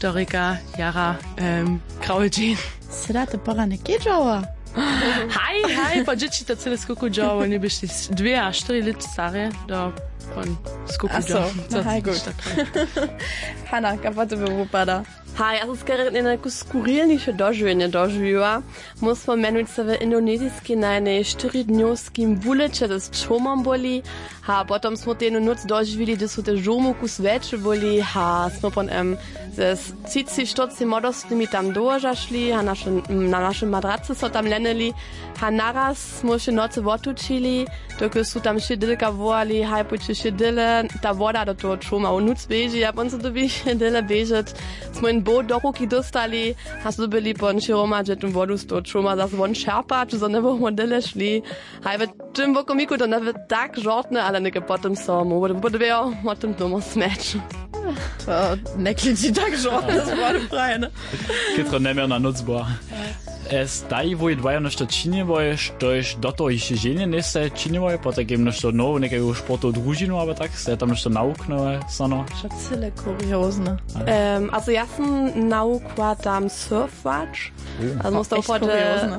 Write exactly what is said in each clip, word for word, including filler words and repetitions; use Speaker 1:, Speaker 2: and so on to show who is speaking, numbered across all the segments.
Speaker 1: historika Jara um, Kraulčin.
Speaker 2: Seda to porane kiedziała.
Speaker 1: Hej, hej, po dzieci to cyle skuku działo, nie byście dwie a cztery lat stare do von skuku działo.
Speaker 2: No hej, gut. Hanna, kapła to by upada?
Speaker 3: Hej, also skoro nie na skurrilniejsze dożywienie dożywiła, musimy mianowić sobie w indonezyjskiej na jednej czterodniowskim wulecie z czomom boli, a potem smo tę noc dożywili, gdy są te żomuku sveče boli, a smo potem ze cici sztocy modostnymi tam dożaszli, a nasze, na nasze madrace so tam lenili, a naraz smo się nocy otučili, tylko są tam siedylka wołali, haj pocie siedyle, ta woda do toho czoma, u noc bieži, a pon so dobi siedyle biežet, smo in bo do ruky dostali, a so byli pon široma, že tu vodu z toho čoma zas von šerpać, so nebo modele šli, haj v tym bokomiku to nawet tak żortne, ale neke potem so mu bude veo o tym domu smeč.
Speaker 2: To nekliči tak žortne z vodu prajene.
Speaker 4: Kitro nemjer na noc bo. Es daj voj dvaja nešto činjevoj, štož do toho ještě ženě nese činjevoj, potem jem nešto novo, nekého športu družinu, aber tak, se tam nešto nauknuje, sono.
Speaker 2: Što cyle kuriozne.
Speaker 3: Um, also ja sam naukła tam surfwatch.
Speaker 2: Uh,
Speaker 3: also musste auch
Speaker 2: kuriozne.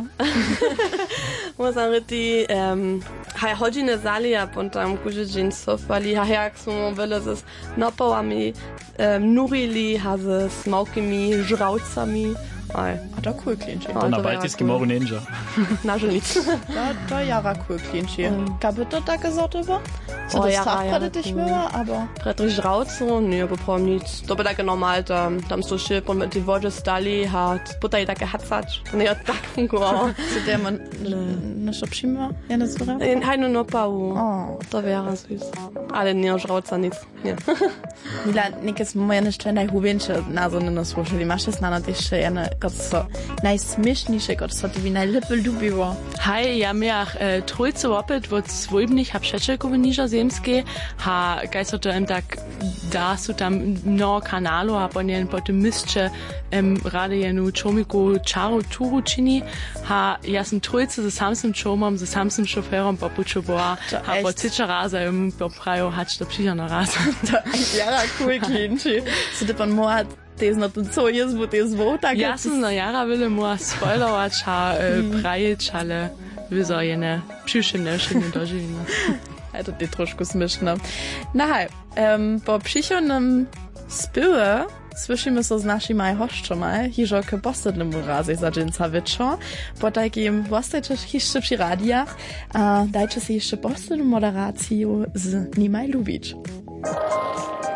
Speaker 3: Muss man richtig, ähm, haj hodine zali a potom kuže džin surfali, ha jak smo vele z napałami, um, nurili, ha z smałkimi żraucami. Aj.
Speaker 2: A to cool klinči.
Speaker 4: To na Baltijski moru ninja.
Speaker 3: Na ženic.
Speaker 2: To, to jara cool klinči. Mm. Ka by to také zotobo? Co
Speaker 3: O,
Speaker 2: to
Speaker 3: jara,
Speaker 2: strach
Speaker 3: jara,
Speaker 2: prede dich myła, aber...
Speaker 3: Pretri žraucu, nie, poprom nic. To by takie normal, tam, tam so šip on med ty vode stali, ha, putaj také hacač. Ne, tak fungowało.
Speaker 2: Co ty man nešto przyjmła? Ja nie zbieram?
Speaker 3: Hajno nopału.
Speaker 2: O.
Speaker 3: To wäre süß. Ale nie, žrauca nic. Nie.
Speaker 2: Mila, nekaj smo ja nešto najhubjenše názorne slušali. Máš es na ještě jedne, kot so najsmiešniejsze, kot so tebe najlepe lubiło.
Speaker 1: Hej, ja miach e, trójce opět od svojbných a přečelkovi niža zemské, ha, kaj so to em tak, da su tam mnoho kanalu, a potem potem mistče em rade jenu čomiku čaru turu čini, ha, ja sam trójce ze samsem čomom, ze samsem šoferom popuču boa, ha, po ciča raza im poprajo, hač to přišla na raza.
Speaker 2: To je jara cool klinči. So ty pan mohat tez na to, co je zvo, tez zvo, tak
Speaker 1: ja sam na jara ville moa spoilować, ha, e, prajić, ale wyzo jene przyszynne, szynne dożywine.
Speaker 2: A to je trošku smiešne. No hej, um, po przychodnym spywe słyszymy so z naszymi hoszczami, hiżo k poslednemu razie za dżinca wieczor, po takim własnej jeszcze przy radiach, a dajcie się jeszcze posledną moderację z nimaj lubić.